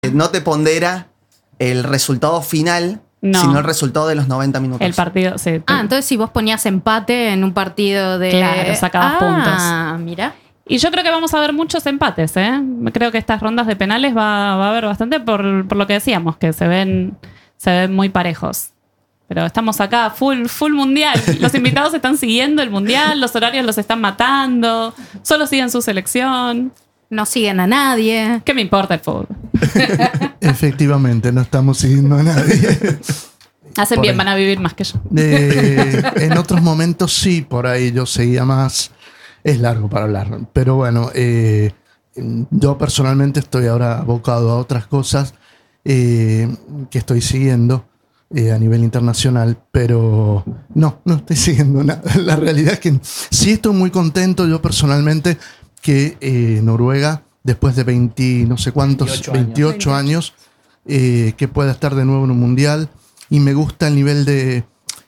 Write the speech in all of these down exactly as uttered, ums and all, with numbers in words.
No te pondera el resultado final, no, sino el resultado de los noventa minutos. El partido, sí. Te... Ah, entonces si vos ponías empate en un partido de... Claro, sacabas ah, puntos. Ah, mira. Y yo creo que vamos a ver muchos empates, ¿eh? Creo que estas rondas de penales va, va a haber bastante por, por lo que decíamos, que se ven, se ven muy parejos. Pero estamos acá, full, full mundial. Los invitados están siguiendo el mundial, los horarios los están matando, solo siguen su selección. No siguen a nadie. ¿Qué me importa el fútbol? Efectivamente, no estamos siguiendo a nadie. Hacen por bien, ahí. van a vivir más que yo. Eh, en otros momentos sí, por ahí yo seguía más. Es largo para hablar, pero bueno, eh, yo personalmente estoy ahora abocado a otras cosas eh, que estoy siguiendo eh, a nivel internacional, pero no, no estoy siguiendo nada. La realidad es que sí estoy muy contento yo personalmente que eh, Noruega, después de veinte, no sé cuántos, veintiocho años, veintiocho años, eh, que pueda estar de nuevo en un mundial, y me gusta el nivel de,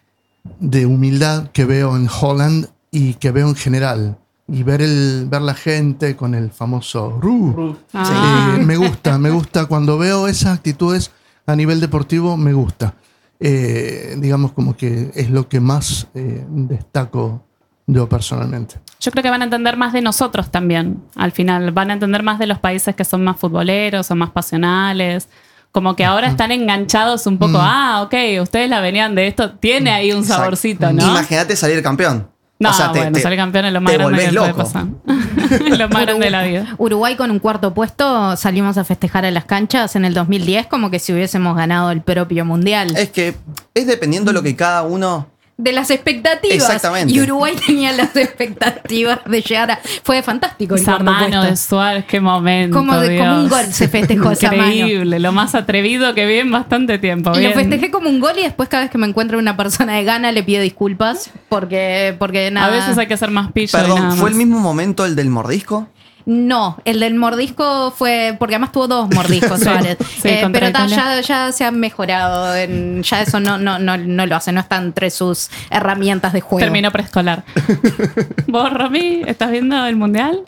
de humildad que veo en Holland y que veo en general. Y ver, el, ver la gente con el famoso Ru. Ah. Eh, me gusta, me gusta. Cuando veo esas actitudes a nivel deportivo, me gusta. Eh, digamos como que es lo que más eh, destaco yo personalmente. Yo creo que van a entender más de nosotros también, al final. Van a entender más de los países que son más futboleros o más pasionales. Como que ahora están enganchados un poco. Mm. Ah, ok, ustedes la venían de esto. Tiene ahí un Exacto. saborcito, ¿no? Imagínate salir campeón. No, o sea, te, bueno, te, salir campeón es lo más te grande que volvés puede loco. pasar. Lo más grande de la vida. Uruguay con un cuarto puesto salimos a festejar a las canchas en el dos mil diez como que si hubiésemos ganado el propio mundial. Es que es dependiendo de lo que cada uno... De las expectativas. Exactamente. Y Uruguay tenía las expectativas de llegar a... Fue fantástico el Esa cuarto mano puesto. de Suárez, qué momento, Como, de, Dios. como un gol se festejó esa mano. Increíble, lo más atrevido que vi en bastante tiempo. Y Bien. lo festejé como un gol y después cada vez que me encuentro una persona de Ghana le pido disculpas porque, porque nada... A veces hay que hacer más pillo. y Perdón, nada ¿fue más. el mismo momento el del mordisco? No, el del mordisco fue... Porque además tuvo dos mordiscos Sí, Suárez. sí, Eh, contra pero ta, Italia. ya, ya se han mejorado. En, ya eso no, no, no, no lo hace. No está entre sus herramientas de juego. Terminó preescolar. ¿Vos, Romy, estás viendo el mundial?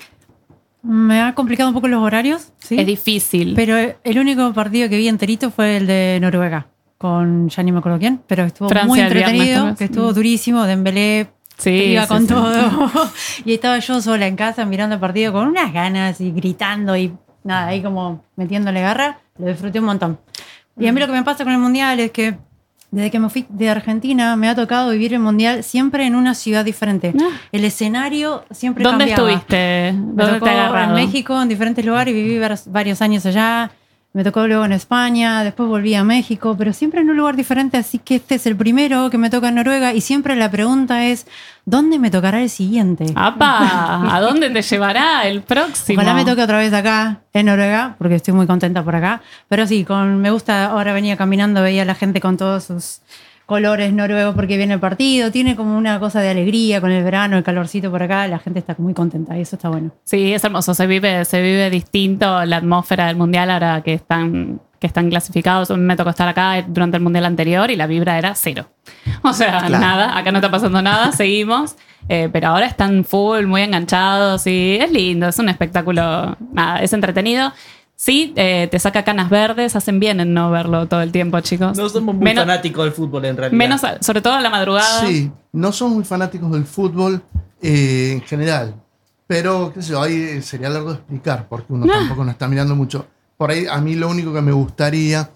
Me ha complicado un poco los horarios, ¿sí? Es difícil. Pero el único partido que vi enterito fue el de Noruega, con ya ni me acuerdo quién, pero estuvo Francia muy el viernes, entretenido, tal vez. que estuvo durísimo. Dembélé Sí, iba sí, con sí. todo. Y estaba yo sola en casa mirando el partido con unas ganas y gritando y nada, ahí como metiéndole garra. Lo disfruté un montón. Y a mí lo que me pasa con el Mundial es que desde que me fui de Argentina me ha tocado vivir el Mundial siempre en una ciudad diferente. Ah. El escenario siempre ¿Dónde cambiaba. estuviste? Me ¿Dónde tocó te agarraron? en México, en diferentes lugares, viví var- varios años allá. Me tocó luego en España, después volví a México, pero siempre en un lugar diferente, así que este es el primero que me toca en Noruega y siempre la pregunta es, ¿dónde me tocará el siguiente? ¡Apa! ¿A dónde te llevará el próximo? Ojalá me toque otra vez acá, en Noruega, porque estoy muy contenta por acá. Pero sí, con, me gusta, ahora venía caminando, veía a la gente con todos sus colores noruegos porque viene el partido. Tiene como una cosa de alegría con el verano, el calorcito por acá. La gente está muy contenta y eso está bueno. Sí, es hermoso. Se vive, se vive distinto la atmósfera del mundial ahora que están, que están clasificados. A mí me tocó estar acá durante el mundial anterior y la vibra era cero. O sea, Claro. nada, acá no está pasando nada, seguimos. Eh, pero ahora están full, muy enganchados y es lindo, es un espectáculo. Nada, es entretenido. Sí, eh, te saca canas verdes, hacen bien en no verlo todo el tiempo, chicos. No somos muy Menos- fanáticos del fútbol en realidad. Menos, a- sobre todo a la madrugada. Sí, no son muy fanáticos del fútbol eh, en general, pero qué sé yo, ahí sería largo de explicar porque uno tampoco no está mirando mucho. Por ahí a mí lo único que me gustaría,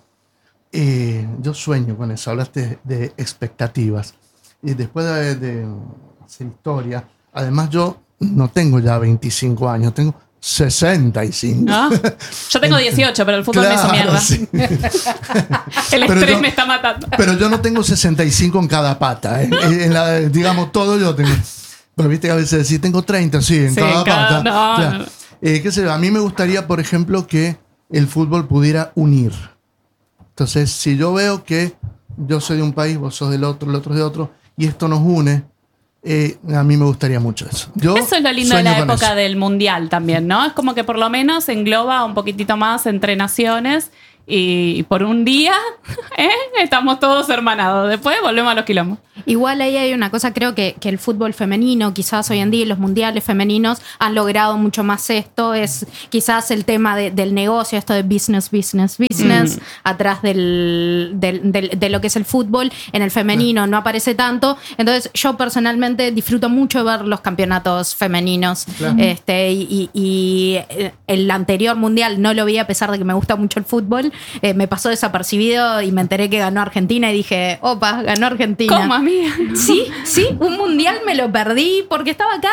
eh, yo sueño con eso, hablaste de expectativas y después de, de hacer historia, además yo no tengo ya veinticinco años, tengo sesenta y cinco. ¿No? Yo tengo dieciocho, pero el fútbol me hizo mierda. sí. El Pero estrés yo- me está matando. Pero yo no tengo sesenta y cinco en cada pata. ¿eh? En la, digamos, todo yo tengo. Pero viste que a veces decís, tengo treinta, sí, en Sí, cada en cada- pata. no, Claro. no. Eh, qué sé yo, a mí me gustaría, por ejemplo, que el fútbol pudiera unir. Entonces, si yo veo que yo soy de un país, vos sos del otro, el otro es de otro, y esto nos une, eh, a mí me gustaría mucho eso. Yo Eso es lo lindo de sueño la con época eso. del mundial también, ¿no? Es como que por lo menos engloba un poquitito más entre naciones y por un día ¿eh? estamos todos hermanados. Después volvemos a los quilombos. Igual ahí hay una cosa, creo que, que el fútbol femenino, quizás hoy en día los mundiales femeninos han logrado mucho más esto. Es quizás el tema de, del negocio, esto de business, business, business, mm. atrás del, del, del, de lo que es el fútbol. En el femenino no aparece tanto. Entonces yo personalmente disfruto mucho ver los campeonatos femeninos. Claro. Este, y, y el anterior mundial no lo vi a pesar de que me gusta mucho el fútbol. Eh, me pasó desapercibido y me enteré que ganó Argentina y dije, opa, ganó Argentina. ¿Cómo, amiga? Sí, sí, un mundial me lo perdí porque estaba acá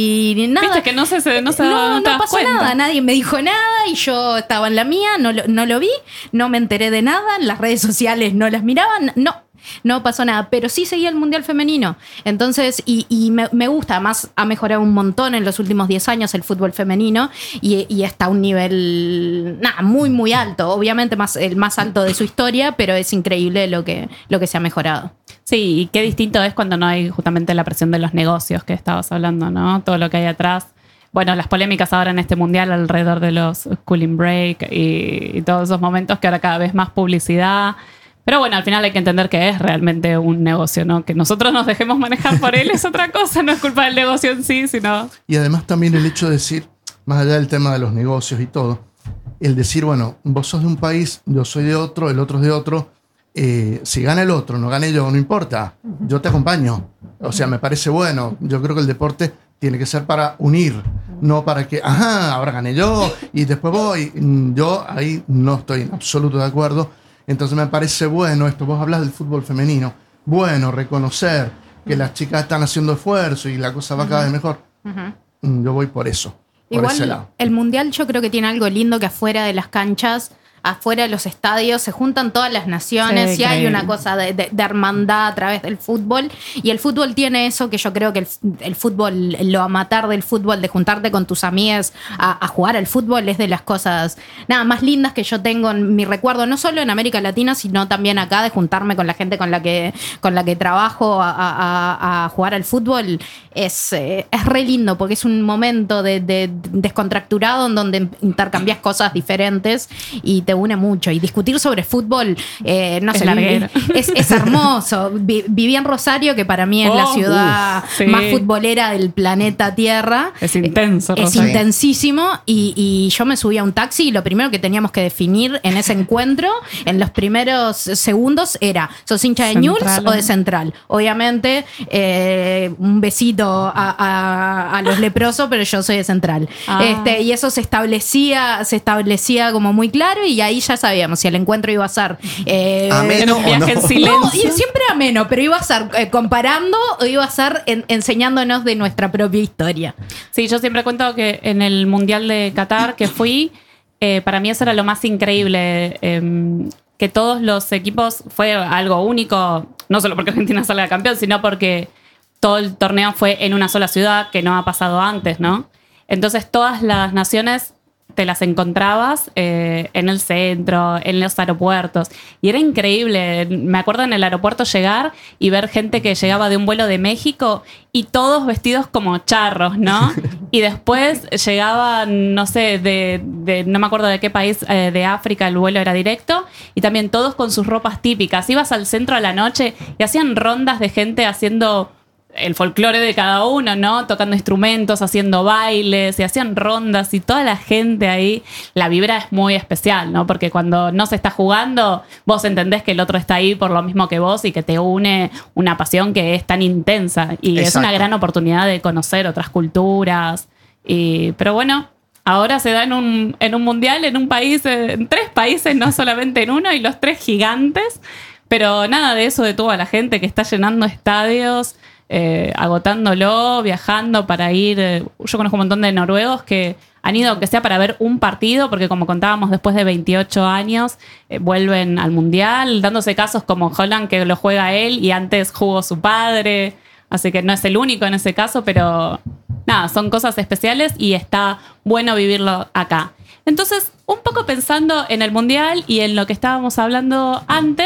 y nada. Viste que no se, no se No, no, no pasó cuenta. nada, nadie me dijo nada y yo estaba en la mía, no lo, no lo vi, no me enteré de nada, en las redes sociales no las miraban, no. No pasó nada, pero sí seguía el Mundial Femenino. Entonces, y, y me, me gusta, además ha mejorado un montón en los últimos diez años el fútbol femenino y, y está a un nivel nada, muy, muy alto. Obviamente más, el más alto de su historia, pero es increíble lo que, lo que se ha mejorado. Sí, y qué distinto es cuando no hay justamente la presión de los negocios que estabas hablando, ¿no? Todo lo que hay atrás. Bueno, las polémicas ahora en este mundial alrededor de los cooling break y, y todos esos momentos que ahora cada vez más publicidad. Pero bueno, al final hay que entender que es realmente un negocio, ¿no? Que nosotros nos dejemos manejar por él es otra cosa, no es culpa del negocio en sí, sino... Y además también el hecho de decir, más allá del tema de los negocios y todo, el decir, bueno, vos sos de un país, yo soy de otro, el otro es de otro, eh, si gana el otro, no gane yo, no importa, yo te acompaño. O sea, me parece bueno. Yo creo que el deporte tiene que ser para unir, no para que, ajá, ahora gané yo y después voy. Yo ahí no estoy en absoluto de acuerdo. Entonces me parece bueno esto, vos hablas del fútbol femenino, bueno, reconocer que las chicas están haciendo esfuerzo y la cosa va cada vez mejor. Uh-huh. Yo voy por eso, por Igual, ese lado. El Mundial yo creo que tiene algo lindo que afuera de las canchas, afuera de los estadios, se juntan todas las naciones sí, y hay una cosa de, de, de hermandad a través del fútbol. Y el fútbol tiene eso que yo creo que el, el fútbol, lo amateur del fútbol, de juntarte con tus amigas a, a jugar al fútbol, es de las cosas nada más lindas que yo tengo en mi recuerdo, no solo en América Latina, sino también acá, de juntarme con la gente con la que, con la que trabajo a, a, a jugar al fútbol. Es, eh, es re lindo porque es un momento de, de, descontracturado en donde intercambias cosas diferentes y te une mucho. Y discutir sobre fútbol, eh, no es sé, larguero. Es, es hermoso. Vi, viví en Rosario, que para mí es oh, la ciudad uf, sí. más futbolera del planeta Tierra. Es intenso, Es Rosario. intensísimo. Y, y yo me subí a un taxi y lo primero que teníamos que definir en ese encuentro, en los primeros segundos, era: ¿sos hincha de Newell's o de Central? Obviamente, eh, un besito a, a, a los leprosos, pero yo soy de Central. Ah. Este, y eso se establecía, se establecía como muy claro, y ahí ya sabíamos si el encuentro iba a ser eh, ameno un viaje o no. en silencio. No, y siempre ameno, pero iba a ser eh, comparando o iba a ser en, enseñándonos de nuestra propia historia. Sí, yo siempre cuento que en el Mundial de Qatar que fui, eh, para mí eso era lo más increíble, eh, que todos los equipos, fue algo único, no solo porque Argentina salga campeón, sino porque todo el torneo fue en una sola ciudad, que no ha pasado antes, ¿no? Entonces todas las naciones te las encontrabas eh, en el centro, en los aeropuertos. Y era increíble. Me acuerdo en el aeropuerto llegar y ver gente que llegaba de un vuelo de México y todos vestidos como charros, ¿no? Y después llegaban, no sé, de, de no me acuerdo de qué país eh, de África el vuelo era directo, y también todos con sus ropas típicas. Ibas al centro a la noche y hacían rondas de gente haciendo el folclore de cada uno, ¿no? Tocando instrumentos, haciendo bailes, y hacían rondas, y toda la gente ahí, la vibra es muy especial, ¿no? Porque cuando no se está jugando, vos entendés que el otro está ahí por lo mismo que vos y que te une una pasión que es tan intensa. Y Exacto. es una gran oportunidad de conocer otras culturas. Y, pero bueno, ahora se da en un, en un mundial, en un país, en tres países, no solamente en uno, y los tres gigantes. Pero nada de eso detuvo a la gente que está llenando estadios, Eh, agotándolo, viajando para ir. Eh, yo conozco un montón de noruegos que han ido, aunque sea para ver un partido, porque como contábamos, después de veintiocho años eh, vuelven al mundial, dándose casos como Holland, que lo juega él y antes jugó su padre. Así que no es el único en ese caso, pero nada, son cosas especiales y está bueno vivirlo acá. Entonces, un poco pensando en el mundial y en lo que estábamos hablando antes,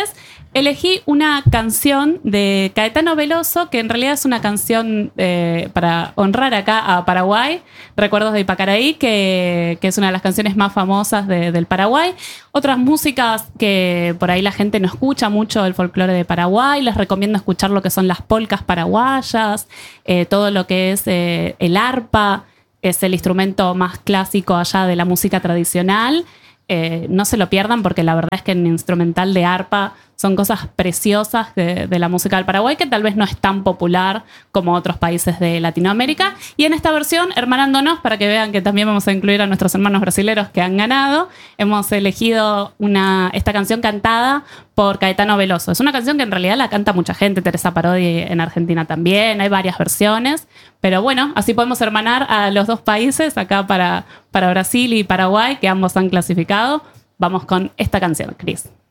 Elegí una canción de Caetano Veloso, que en realidad es una canción eh, para honrar acá a Paraguay, Recuerdos de Ipacaraí, que, que es una de las canciones más famosas de, del Paraguay. Otras músicas que por ahí la gente no escucha mucho, el folclore de Paraguay. Les recomiendo escuchar lo que son las polcas paraguayas, eh, todo lo que es eh, el arpa, es el instrumento más clásico allá de la música tradicional. Eh, no se lo pierdan porque la verdad es que en instrumental de arpa son cosas preciosas de, de la música del Paraguay que tal vez no es tan popular como otros países de Latinoamérica. Y en esta versión, hermanándonos, para que vean que también vamos a incluir a nuestros hermanos brasileros que han ganado, hemos elegido una, esta canción cantada por Caetano Veloso. Es una canción que en realidad la canta mucha gente, Teresa Parodi en Argentina también, hay varias versiones, pero bueno, así podemos hermanar a los dos países, acá para, para Brasil y Paraguay, que ambos han clasificado. Vamos con esta canción, Cris.